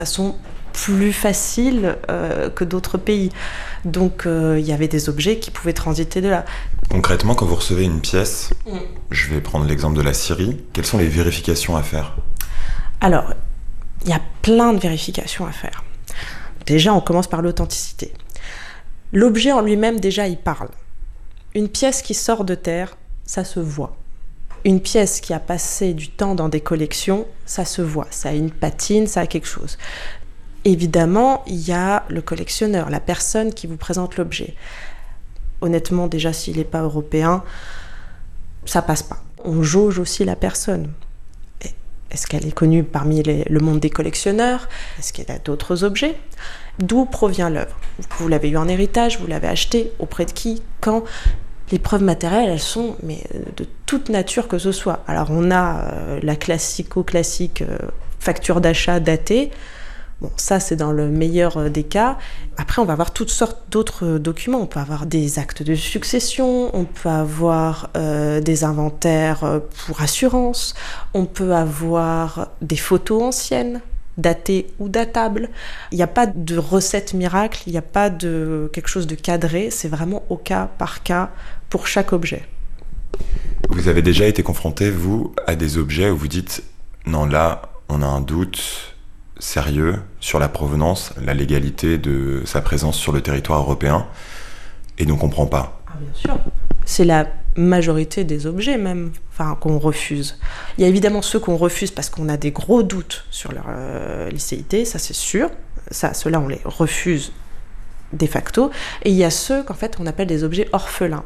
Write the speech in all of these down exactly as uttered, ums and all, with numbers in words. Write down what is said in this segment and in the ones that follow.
façon plus facile euh, que d'autres pays. Donc il euh, y avait des objets qui pouvaient transiter de là. Concrètement, quand vous recevez une pièce, mm. je vais prendre l'exemple de la Syrie, quelles sont les vérifications à faire ? Alors, il y a plein de vérifications à faire. Déjà, on commence par l'authenticité. L'objet en lui-même, déjà, il parle. Une pièce qui sort de terre, ça se voit. Une pièce qui a passé du temps dans des collections, ça se voit. Ça a une patine, ça a quelque chose. Évidemment, il y a le collectionneur, la personne qui vous présente l'objet. Honnêtement, déjà, s'il n'est pas européen, ça passe pas. On jauge aussi la personne. Est-ce qu'elle est connue parmi les, le monde des collectionneurs ? Est-ce qu'elle a d'autres objets ? D'où provient l'œuvre ? Vous l'avez eu en héritage, vous l'avez acheté, auprès de qui, quand ? Les preuves matérielles, elles sont mais, de toute nature que ce soit. Alors on a euh, la classico-classique euh, facture d'achat datée. Bon, ça, c'est dans le meilleur des cas. Après, on va avoir toutes sortes d'autres documents. On peut avoir des actes de succession, on peut avoir euh, des inventaires pour assurance, on peut avoir des photos anciennes, datées ou datables. Il n'y a pas de recette miracle, il n'y a pas de quelque chose de cadré. C'est vraiment au cas par cas pour chaque objet. Vous avez déjà été confronté, vous, à des objets où vous dites « Non, là, on a un doute sérieux sur la provenance, la légalité de sa présence sur le territoire européen, et donc on ne comprend pas. » Ah, bien sûr. C'est la majorité des objets même, enfin, qu'on refuse. Il y a évidemment ceux qu'on refuse parce qu'on a des gros doutes sur leur euh, licéité, ça c'est sûr. Ça, ceux-là, on les refuse de facto. Et il y a ceux qu'en fait on appelle des objets orphelins.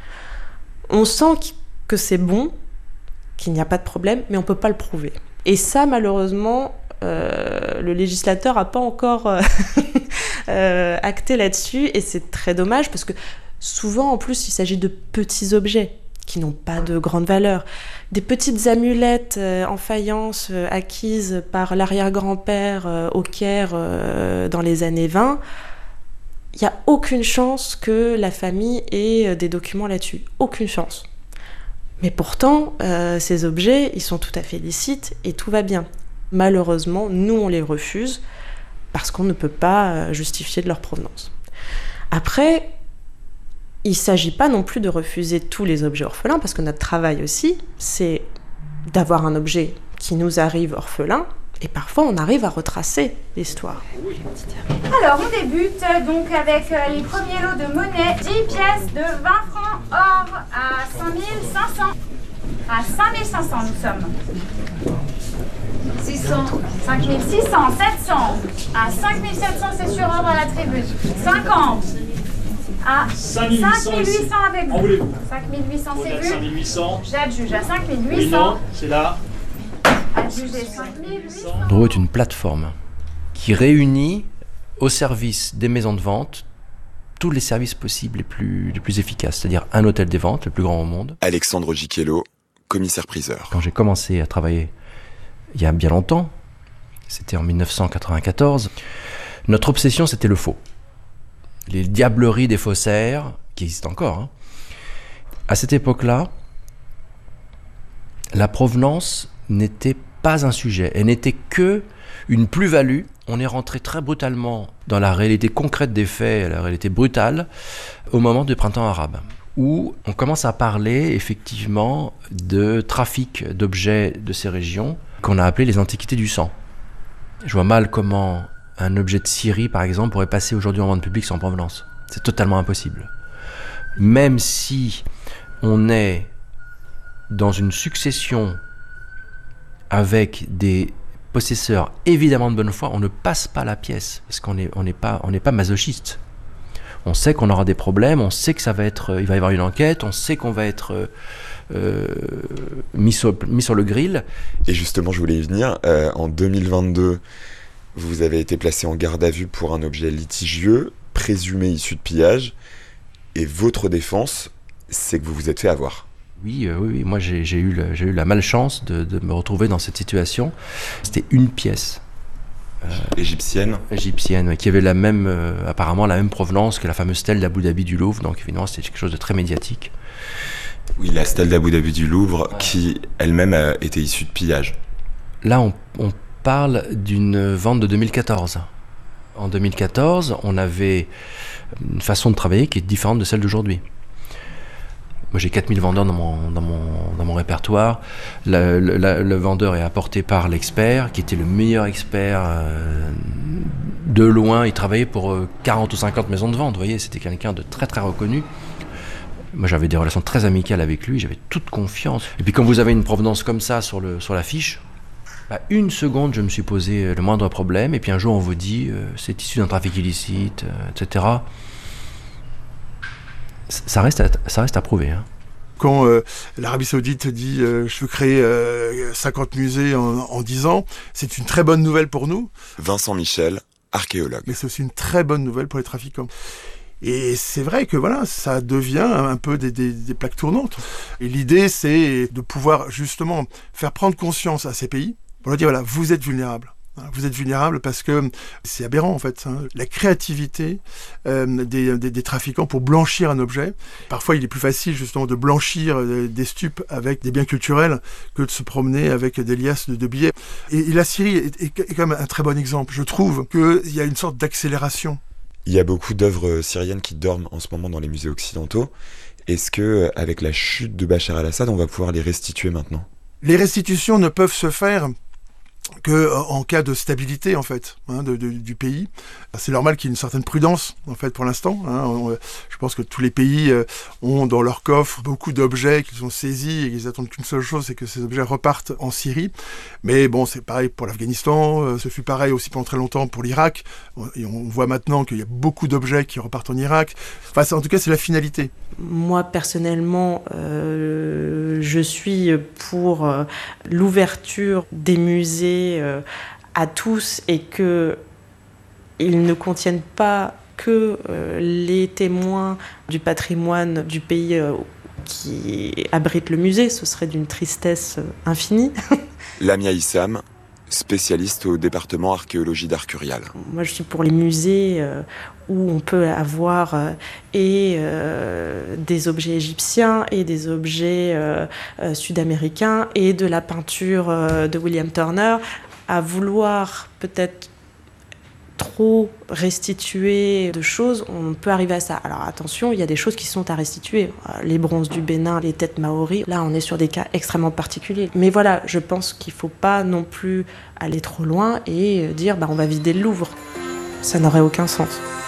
On sent que c'est bon, qu'il n'y a pas de problème, mais on ne peut pas le prouver. Et ça, malheureusement, Euh, le législateur n'a pas encore euh, euh, acté là-dessus et c'est très dommage parce que souvent en plus il s'agit de petits objets qui n'ont pas de grande valeur, des petites amulettes euh, en faïence euh, acquises par l'arrière-grand-père euh, au Caire euh, dans les années vingt. Il n'y a aucune chance que la famille ait des documents là-dessus, aucune chance. Mais pourtant euh, ces objets ils sont tout à fait licites et tout va bien. Malheureusement, nous, on les refuse parce qu'on ne peut pas justifier de leur provenance. Après, il ne s'agit pas non plus de refuser tous les objets orphelins parce que notre travail aussi, c'est d'avoir un objet qui nous arrive orphelin et parfois, on arrive à retracer l'histoire. Alors, on débute donc avec les premiers lots de monnaie. dix pièces de vingt francs or à cinq mille cinq cents. À cinq mille cinq cents, nous sommes. six cents. cinq mille six cents, sept cents. À cinq mille sept cents, c'est sur ordre à la tribune. cinquante. À cinq mille huit cents avec vous. vous. cinq mille huit cents, c'est vu. cinq mille huit cents. J'adjuge à cinq mille huit cents. Oui, non, c'est là. Adjugé cinq mille huit cents. Drouot est une plateforme qui réunit au service des maisons de vente tous les services possibles les plus, les plus efficaces, c'est-à-dire un hôtel des ventes, le plus grand au monde. Alexandre Gichello, commissaire-priseur. Quand j'ai commencé à travailler il y a bien longtemps, c'était en dix-neuf cent quatre-vingt-quatorze, notre obsession c'était le faux. Les diableries des faussaires, qui existent encore. Hein. À cette époque-là, la provenance n'était pas un sujet, elle n'était que une plus-value. On est rentré très brutalement dans la réalité concrète des faits, la réalité brutale, au moment du printemps arabe, où on commence à parler effectivement de trafic d'objets de ces régions, qu'on a appelé les antiquités du sang. Je vois mal comment un objet de Syrie, par exemple, pourrait passer aujourd'hui en vente publique sans provenance. C'est totalement impossible. Même si on est dans une succession avec des possesseurs évidemment de bonne foi, on ne passe pas la pièce, parce qu'on n'est on n'est pas, on n'est pas masochiste. On sait qu'on aura des problèmes, on sait que ça va être, il va y avoir une enquête, on sait qu'on va être euh, mis, sur, mis sur le grill. Et justement, je voulais y venir. Euh, en deux mille vingt-deux, vous avez été placé en garde à vue pour un objet litigieux, présumé issu de pillage, et votre défense, c'est que vous vous êtes fait avoir. Oui, euh, oui, moi j'ai, j'ai, eu le, j'ai eu la malchance de, de me retrouver dans cette situation. C'était une pièce. Euh, égyptienne égyptienne, ouais, qui avait la même, euh, apparemment la même provenance que la fameuse stèle d'Abu Dhabi du Louvre, donc évidemment c'était quelque chose de très médiatique. Oui, la stèle d'Abu Dhabi du Louvre, ouais. Qui elle-même a été issue de pillage. Là, on, on parle d'une vente de deux mille quatorze. En deux mille quatorze, on avait une façon de travailler qui est différente de celle d'aujourd'hui. Moi, j'ai quatre mille vendeurs dans mon, dans mon, dans mon répertoire. Le, le, le vendeur est apporté par l'expert, qui était le meilleur expert euh, de loin. Il travaillait pour euh, quarante ou cinquante maisons de vente. Vous voyez, c'était quelqu'un de très très reconnu. Moi, j'avais des relations très amicales avec lui. J'avais toute confiance. Et puis, quand vous avez une provenance comme ça sur, le, sur l'affiche, bah, une seconde, je me suis posé le moindre problème. Et puis, un jour, on vous dit euh, c'est issu d'un trafic illicite, euh, et cetera. Ça reste à, ça reste à prouver. Hein. Quand euh, l'Arabie Saoudite dit euh, je veux créer euh, cinquante musées en, en dix ans, c'est une très bonne nouvelle pour nous. Vincent Michel, archéologue. Mais c'est aussi une très bonne nouvelle pour les trafiquants. Et c'est vrai que voilà, ça devient un peu des, des, des plaques tournantes. Et l'idée, c'est de pouvoir justement faire prendre conscience à ces pays pour leur dire voilà, vous êtes vulnérables. Vous êtes vulnérable parce que c'est aberrant en fait. Hein. La créativité euh, des, des, des trafiquants pour blanchir un objet. Parfois, il est plus facile justement de blanchir des stupes avec des biens culturels que de se promener avec des liasses de, de billets. Et, et la Syrie est, est, est quand même un très bon exemple. Je trouve qu'il y a une sorte d'accélération. Il y a beaucoup d'œuvres syriennes qui dorment en ce moment dans les musées occidentaux. Est-ce que, avec la chute de Bachar el-Assad, on va pouvoir les restituer maintenant ? Les restitutions ne peuvent se faire que en cas de stabilité en fait hein, de, de, du pays. C'est normal qu'il y ait une certaine prudence en fait pour l'instant. Hein. On, je pense que tous les pays euh, ont dans leur coffre beaucoup d'objets qu'ils ont saisis et qu'ils attendent qu'une seule chose, c'est que ces objets repartent en Syrie. Mais bon, c'est pareil pour l'Afghanistan, euh, ce fut pareil aussi pendant très longtemps pour l'Irak. Et on voit maintenant qu'il y a beaucoup d'objets qui repartent en Irak. Enfin, en tout cas, c'est la finalité. Moi, personnellement, euh, je suis pour euh, l'ouverture des musées euh, à tous et qu'ils ne contiennent pas que euh, les témoins du patrimoine du pays euh, qui abrite le musée. Ce serait d'une tristesse infinie. Lamia Issam, spécialiste au département archéologie d'Arcurial. Moi, je suis pour les musées euh, où on peut avoir euh, et euh, des objets égyptiens et des objets euh, euh, sud-américains et de la peinture euh, de William Turner. À vouloir peut-être trop restituer de choses, on peut arriver à ça. Alors attention, il y a des choses qui sont à restituer. Les bronzes du Bénin, les têtes maoris, là on est sur des cas extrêmement particuliers. Mais voilà, je pense qu'il ne faut pas non plus aller trop loin et dire bah, on va vider le Louvre. Ça n'aurait aucun sens.